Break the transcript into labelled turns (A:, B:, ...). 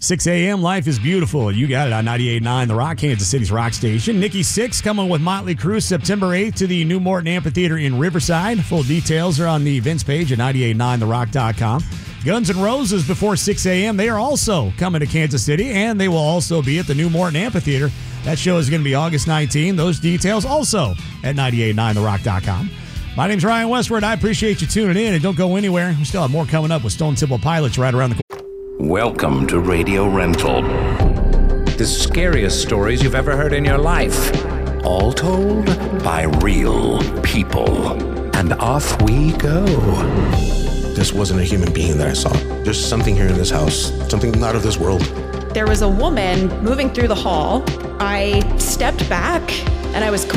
A: 6 a.m. Life is Beautiful. You got it on 98.9 The Rock, Kansas City's rock station. Nikki Sixx coming with Motley Crue September 8th to the New Morton Amphitheater in Riverside. Full details are on the events page at 989therock.com. Guns N' Roses before 6 a.m. They are also coming to Kansas City, and they will also be at the New Morton Amphitheater. That show is going to be August 19. Those details also at 989therock.com. My name's Ryan Westward. I appreciate you tuning in, and don't go anywhere. We still have more coming up with Stone Temple Pilots right around the corner.
B: Welcome to Radio Rental. The scariest stories you've ever heard in your life. All told by real people. And off we go.
C: This wasn't a human being that I saw. There's something here in this house, something not of this world.
D: There was a woman moving through the hall. I stepped back and I was